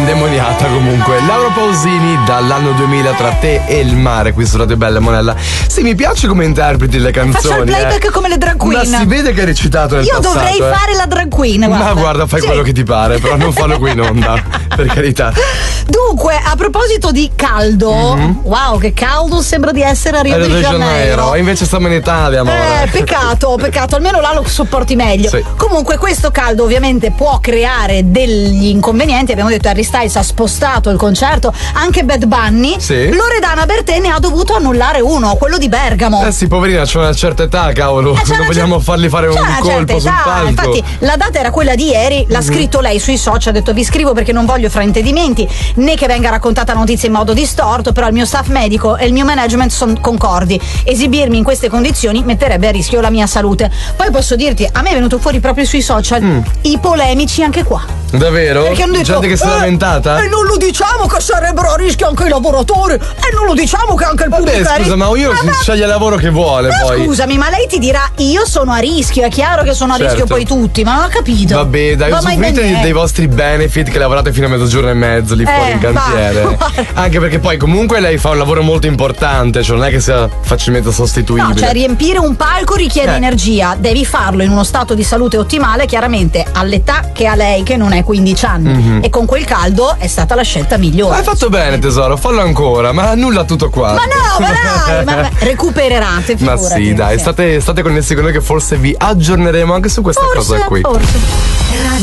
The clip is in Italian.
indemoniata comunque. Laura Pausini, dall'anno 2000, Tra te e il mare, qui su Radio Bella Monella. Sì, mi piace come interpreti le canzoni. Faccio il playback come le drag queen. Ma si vede che hai recitato nel passato. Io dovrei fare la drag queen, guarda. Ma guarda, fai quello che ti pare, però non fallo qui in onda, per carità. Dunque, a proposito di caldo, wow, che caldo, sembra di essere a Rio de Janeiro. E invece stiamo in Italia, amore. Peccato, almeno là lo sopporti meglio. Sì. Comunque questo caldo ovviamente può creare degli inconvenienti. Abbiamo detto Harry Styles ha spostato il concerto, anche Bad Bunny. Sì. Loredana Bertè ne ha dovuto annullare uno, quello di Bergamo. Sì, poverina, c'è una certa età, cavolo. Non vogliamo farli fare un colpo sul palco. Infatti la data era quella di ieri, l'ha scritto lei sui social, ha detto vi scrivo perché non voglio fraintendimenti né che venga raccontata notizia in modo distorto, però il mio staff medico e il mio management sono concordi. Esibirmi in queste condizioni metterebbe a rischio la mia salute. Poi posso dirti, a me è venuto fuori proprio sui social i polemici anche qua. Davvero? Perché hanno detto, gente che si è lamentata? E non lo diciamo che sarebbero a rischio anche i lavoratori, e non lo diciamo che anche il pubblico. Scusa, ma io sceglie il lavoro che vuole, poi. Scusami, ma lei ti dirà io sono a rischio, è chiaro che sono a rischio poi tutti, ma non ho capito. Vabbè, dai, usufruite dei vostri benefit che lavorate fino a mezzogiorno e mezzo lì fuori in cantiere. Anche perché poi comunque lei fa un lavoro molto importante, cioè non è che sia facilmente sostituibile. No, cioè riempire un palco richiede energia, devi farlo in uno stato di salute ottimale, chiaramente all'età che ha lei, che non è 15 anni, e con quel caldo è stata la scelta migliore. Hai fatto bene tesoro, fallo ancora, ma annulla tutto qua. Ma no, ma dai, ma recupererate, figurati. Ma sì, dai, state connessi con noi che forse vi aggiorneremo anche su questa cosa qui. Forse.